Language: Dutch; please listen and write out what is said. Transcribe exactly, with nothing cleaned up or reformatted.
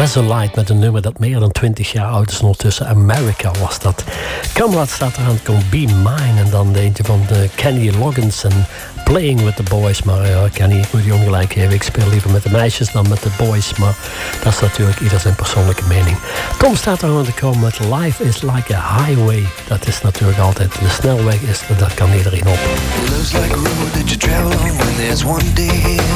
Razorlight met een nummer dat meer dan twintig jaar oud is. Ondertussen America was dat. Kamrat staat eraan, komt Be Mine. En dan eentje van de Kenny Loggins en Playing with the Boys. Maar ja, Kenny, ik moet je ongelijk geven. Ik speel liever met de meisjes dan met de boys. Maar dat is natuurlijk ieder zijn persoonlijke mening. Tom staat er aan te komen met Life is like a highway. Dat is natuurlijk altijd de snelweg. Is, dat kan iedereen op. Love's like a road that you travel on when there's one day